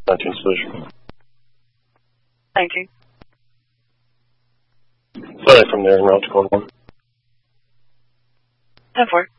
19 solution. 19. Flight from there, route to code 1. 10-4.